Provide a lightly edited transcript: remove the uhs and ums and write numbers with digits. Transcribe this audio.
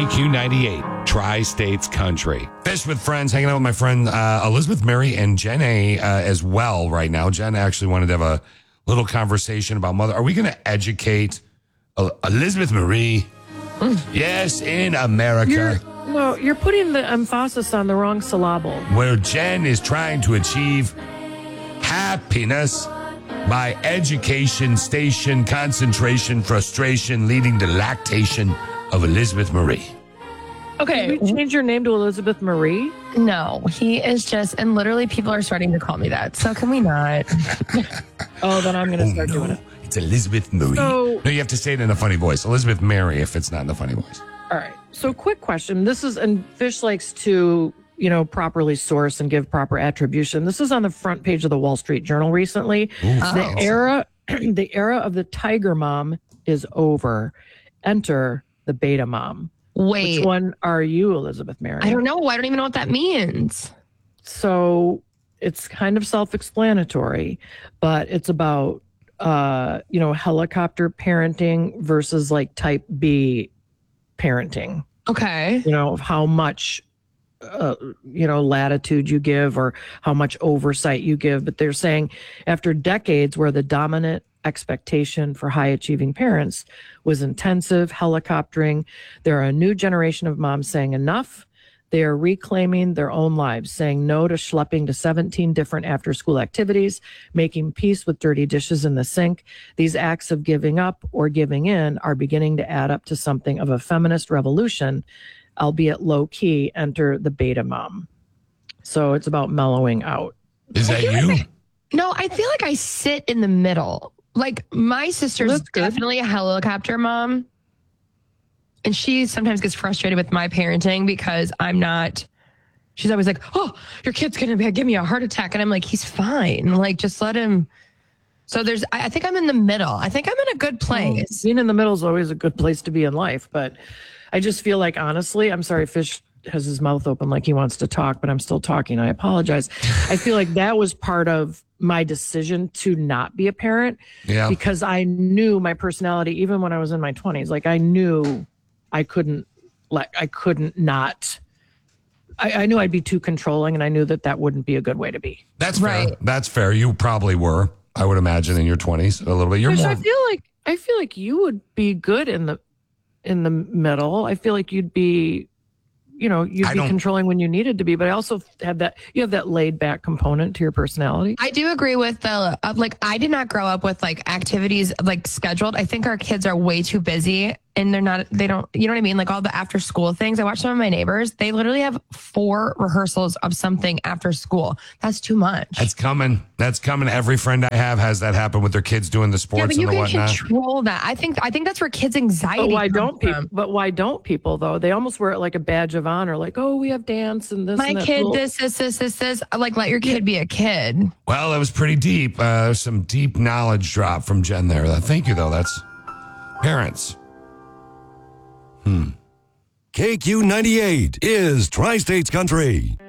KQ98, Tri-States Country. Fish with Friends, hanging out with my friend Elizabeth Mary and Jen A. As well right now. Jen actually wanted to have a little conversation about mother. Are we going to educate Elizabeth Marie? Yes, in America. You're putting the emphasis on the wrong syllable. Where Jen is trying to achieve happiness by education, station, concentration, frustration, leading to lactation of Elizabeth Marie. Okay. Did we change your name to Elizabeth Marie? No, he is just, and literally people are starting to call me that. So can we not? Then I'm going to start doing it. It's Elizabeth Marie. No, you have to say it in a funny voice. Elizabeth Mary if it's not in a funny voice. All right. So quick question. And Fish likes to, properly source and give proper attribution. This is on the front page of the Wall Street Journal recently. The era of the tiger mom is over. Enter the beta mom. Wait. Which one are you, Elizabeth Mary? I don't know. I don't even know what that means. So it's kind of self-explanatory, but it's about, helicopter parenting versus like type B parenting. Okay. How much, latitude you give or how much oversight you give. But they're saying after decades where the dominant expectation for high achieving parents was intensive helicoptering, there are a new generation of moms saying enough. They are reclaiming their own lives, saying no to schlepping to 17 different after school activities, making peace with dirty dishes in the sink. These acts of giving up or giving in are beginning to add up to something of a feminist revolution, albeit low key. Enter the beta mom. So it's about mellowing out. Is that you? No, I feel like I sit in the middle. Like my sister's definitely a helicopter mom. And she sometimes gets frustrated with my parenting because I'm not, she's always like, oh, your kid's going to give me a heart attack. And I'm like, he's fine. Like, just let him. So I think I'm in the middle. I think I'm in a good place. Being in the middle is always a good place to be in life. But I just feel like, honestly, I'm sorry, Fish has his mouth open like he wants to talk, but I'm still talking. I apologize. I feel like that was part of my decision to not be a parent. Yeah. Because I knew my personality, even when I was in my 20s, like I knew I knew I'd be too controlling, and I knew that wouldn't be a good way to be. That's right. Fair. That's fair. You probably were, I would imagine, in your 20s a little bit. I feel like you would be good in the middle. I feel like you'd be, you'd be controlling when you needed to be, but I also have you have that laid back component to your personality. I do agree with I did not grow up with like activities like scheduled. I think our kids are way too busy and they don't, you know what I mean? Like all the after school things. I watch some of my neighbors. They literally have 4 rehearsals of something after school. That's too much. That's coming. Every friend I have has that happen with their kids doing the sports and the whatnot. You can control that. I think that's where kids' anxiety But why don't people though? They almost wear it like a badge of honor. Like, oh, we have dance and this. My kid, this. Like, let your kid be a kid. Well, that was pretty deep. Some deep knowledge drop from Jen there. Thank you though. That's parents. KQ98 is Tri-States Country.